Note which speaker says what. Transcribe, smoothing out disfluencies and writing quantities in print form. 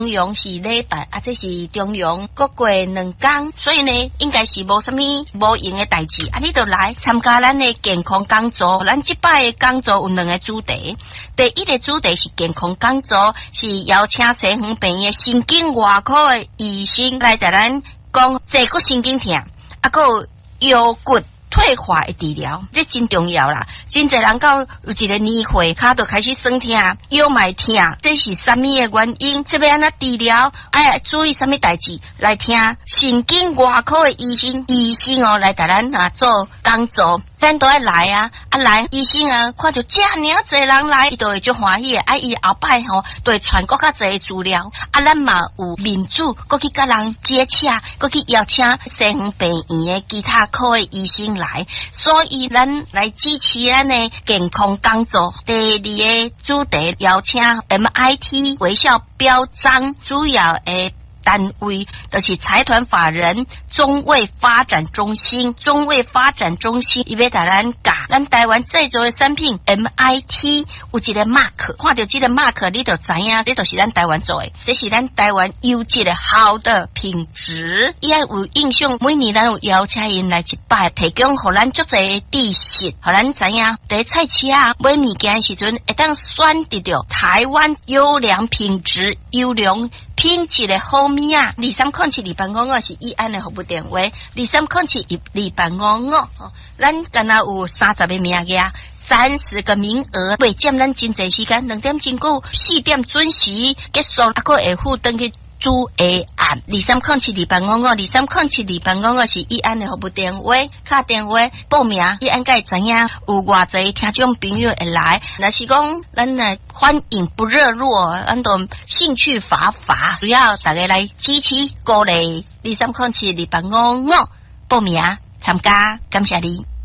Speaker 1: 中庸是礼拜，这是中庸，过2天，所以呢，应该是无什么无用的代志。你就来参加咱的健康讲座。咱这摆的讲座有2个主题，第一个主题是健康讲座，是邀请西方病的神经外科的医生来甲咱讲坐骨神经痛，还有腰骨退化的治疗，这真重要啦！真侪人到有一个年岁，骹就开始酸痛、腰脉痛，这是什么的原因？这要安怎治疗？哎，注意什么代志？来听神经外科的医生来甲咱做讲座。咱都要来啊！来医生看到这尔侪人来，伊就会足欢喜的。伊后摆就会传更较侪资料。咱嘛有民主，搁去甲人接洽，搁去邀请西方病院的其他科的医生来。所以咱来支持咱的健康讲座。第2个主题邀请 MIT 微笑标章主要的单位就是财团法人中卫发展中心，伊要甲咱教咱台湾制造的产品 MIT 有一个 mark， 看到这个 mark 你就知影，这就是咱台湾做的，这是咱台湾优质的好的品质。伊有印象，每年咱有邀请因来一摆，提供互咱足侪知识，互咱知影在菜市买物件的时阵，会当选得到台湾优良品质、优良品质的好物啊！23072855是义安的服务电话，23072855。咱敢若有30个名额，30个名额，未占咱真侪时间，2点钟久，4点准时结束，还佫会付登去主下案23072855是义安的服务电话，打电话报名，义安该知影有偌侪听众朋友会来。若是讲咱欢迎不热络，咱都兴趣乏乏，主要大家来支持鼓励23072855报名参加，感谢你。